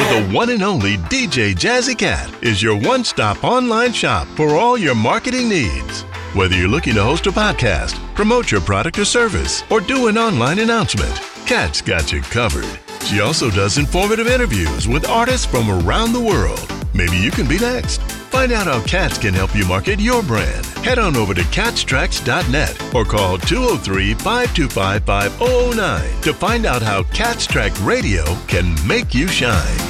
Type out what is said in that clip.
The one and only DJ Jazzy Cat is your one-stop online shop for all your marketing needs. Whether you're looking to host a podcast, promote your product or service, or do an online announcement, Cat's got you covered. She also does informative interviews with artists from around the world. Maybe you can be next. Find out how Cats can help you market your brand. Head on over to catstracks.net or call 203-525-5009 to find out how Cat's Track Radio can make you shine.